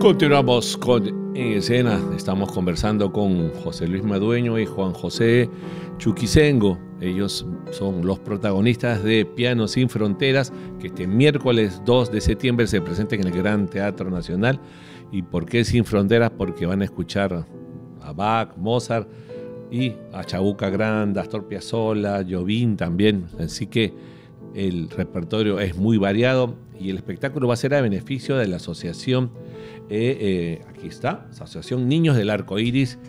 Continuamos con En Escena. Estamos conversando con José Luis Madueño y Juan José Chuquisengo. Ellos son los protagonistas de Piano Sin Fronteras, que este miércoles 2 de septiembre se presenta en el Gran Teatro Nacional. ¿Y por qué Sin Fronteras? Porque van a escuchar a Bach, Mozart y a Chabuca Granda, Astor Piazzolla, Jobim también. Así que el repertorio es muy variado y el espectáculo va a ser a beneficio de la asociación, aquí está, Asociación Niños del Arco Iris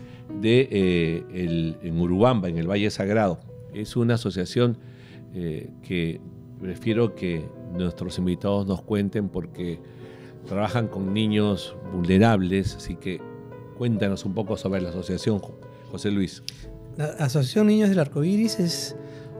en Urubamba, en el Valle Sagrado. Es una asociación que prefiero que nuestros invitados nos cuenten porque trabajan con niños vulnerables, así que cuéntanos un poco sobre la asociación, José Luis. La Asociación Niños del Arco Iris es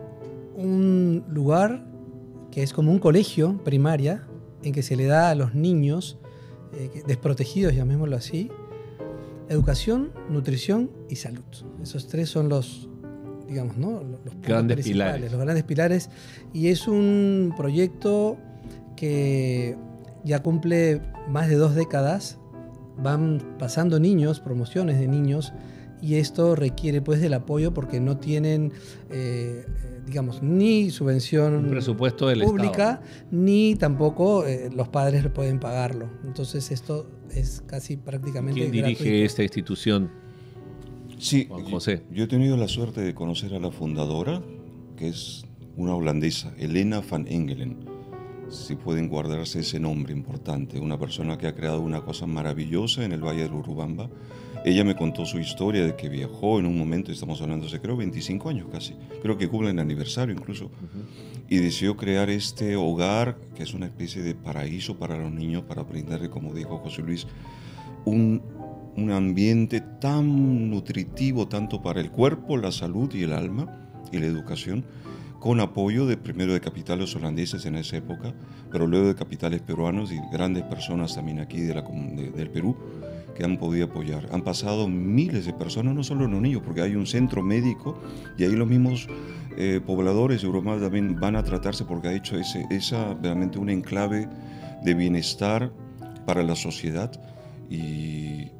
un lugar que es como un colegio primaria en que se le da a los niños desprotegidos, llamémoslo así, educación, nutrición y salud. Esos tres son los, digamos, ¿no?, los grandes pilares. Los grandes pilares. Y es un proyecto que ya cumple más de 2 décadas. Van pasando niños, promociones de niños, y esto requiere pues del apoyo porque no tienen digamos, ni subvención un presupuesto del pública, Estado, ni tampoco los padres pueden pagarlo. Entonces esto es casi prácticamente ¿Quién dirige gratuito. esta institución? Sí, Juan José. yo he tenido la suerte de conocer a la fundadora, que es una holandesa, Helena van Engelen. Si pueden guardarse ese nombre importante, una persona que ha creado una cosa maravillosa en el Valle del Urubamba. Ella me contó su historia de que viajó en un momento, estamos hablando de creo 25 años casi, creo que cumple el aniversario incluso, y decidió crear este hogar que es una especie de paraíso para los niños, para brindarle, como dijo José Luis, un ambiente tan nutritivo tanto para el cuerpo, la salud y el alma y la educación, con apoyo primero de capitales holandeses en esa época, pero luego de capitales peruanos y grandes personas también aquí del Perú que han podido apoyar. Han pasado miles de personas, no solo los niños, porque hay un centro médico y ahí los mismos pobladores europeos también van a tratarse porque ha hecho esa realmente un enclave de bienestar para la sociedad y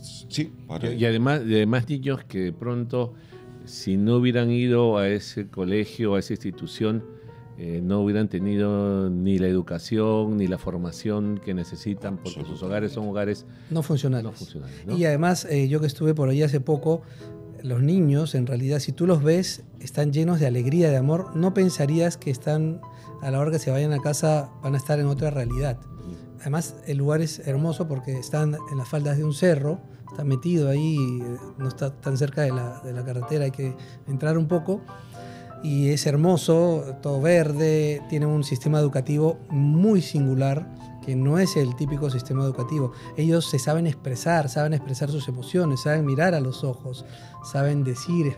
además niños que de pronto, si no hubieran ido a ese colegio, a esa institución, no hubieran tenido ni la educación ni la formación que necesitan, porque sus hogares son hogares no funcionales. ¿No? Y además, yo que estuve por allí hace poco, los niños, en realidad, si tú los ves, están llenos de alegría, de amor. No pensarías que están, a la hora que se vayan a casa, van a estar en otra realidad. Además, el lugar es hermoso porque están en las faldas de un cerro, está metido ahí, no está tan cerca de la carretera, hay que entrar un poco. Y es hermoso, todo verde, tiene un sistema educativo muy singular, que no es el típico sistema educativo. Ellos se saben expresar sus emociones, saben mirar a los ojos, saben decir,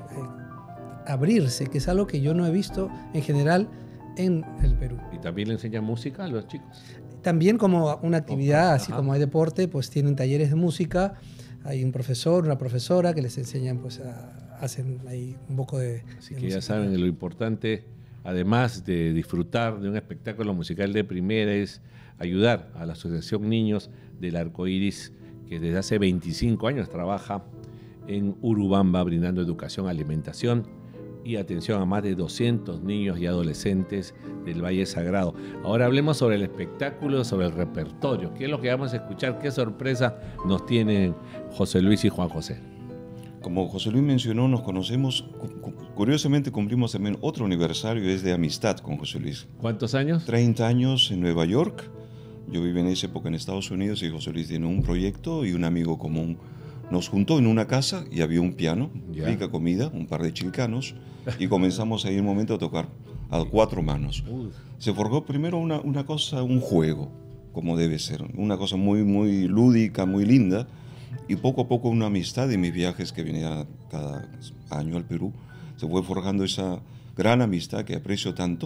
abrirse, que es algo que yo no he visto en general en el Perú. ¿Y también le enseñan música a los chicos? También como una actividad, así como hay deporte, pues tienen talleres de música, hay un profesor, una profesora que les enseñan, pues hacen ahí un poco de... Así que ya saben, lo importante, además de disfrutar de un espectáculo musical de primera, es ayudar a la Asociación Niños del Arco Iris, que desde hace 25 años trabaja en Urubamba brindando educación, alimentación y atención a más de 200 niños y adolescentes del Valle Sagrado. Ahora hablemos sobre el espectáculo, sobre el repertorio. ¿Qué es lo que vamos a escuchar? ¿Qué sorpresa nos tienen José Luis y Juan José? Como José Luis mencionó, nos conocemos, curiosamente cumplimos también otro aniversario, es de amistad con José Luis. ¿Cuántos años? 30 años en Nueva York. Yo viví en esa época en Estados Unidos y José Luis tiene un proyecto y un amigo común nos juntó en una casa y había un piano, rica comida, un par de chilcanos y comenzamos ahí un momento a tocar a 4 manos. Se forjó primero una cosa, un juego, como debe ser, una cosa muy, muy lúdica, muy linda. Y poco a poco una amistad en mis viajes que venía cada año al Perú, se fue forjando esa gran amistad que aprecio tanto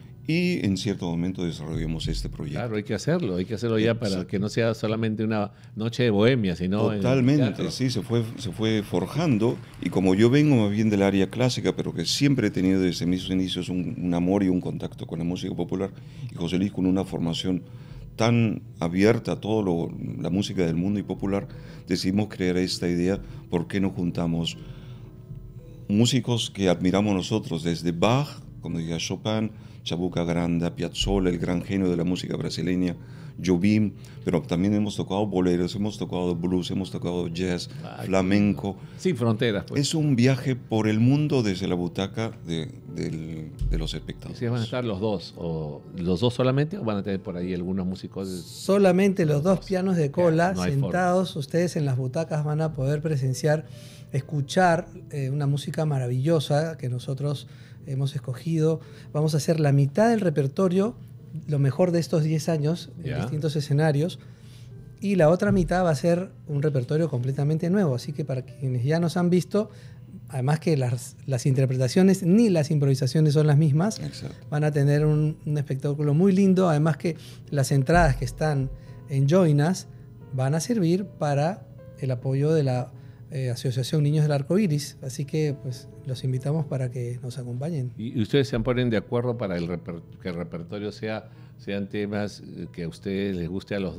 y en cierto momento desarrollamos este proyecto. Claro, hay que hacerlo ya para que no sea solamente una noche de bohemia, sino... Totalmente, sí, se fue forjando y como yo vengo más bien del área clásica, pero que siempre he tenido desde mis inicios un amor y un contacto con la música popular y José Luis con una formación tan abierta a toda la música del mundo y popular, decidimos crear esta idea. ¿Por qué no juntamos músicos que admiramos nosotros, desde Bach, como decía Chopin, Chabuca Granda, Piazzolla, el gran genio de la música brasileña, Jobim, pero también hemos tocado boleros, hemos tocado blues, hemos tocado jazz, flamenco. Sin fronteras, pues. Es un viaje por el mundo desde la butaca de los espectadores. ¿Y si van a estar los dos? ¿O los dos solamente o van a tener por ahí algunos músicos? Solamente los dos pianos de cola, no hay sentados. forma. Ustedes en las butacas van a poder presenciar, escuchar una música maravillosa que nosotros hemos escogido. Vamos a hacer la mitad del repertorio, lo mejor de estos 10 años, en distintos escenarios, y la otra mitad va a ser un repertorio completamente nuevo. Así que para quienes ya nos han visto, además que las interpretaciones ni las improvisaciones son las mismas, Exacto. van a tener un espectáculo muy lindo. Además que las entradas que están en Join Us van a servir para el apoyo de la Asociación Niños del Arco Iris. Así que pues los invitamos para que nos acompañen. ¿Y ustedes se ponen de acuerdo para que el repertorio sean temas que a ustedes les guste a los dos?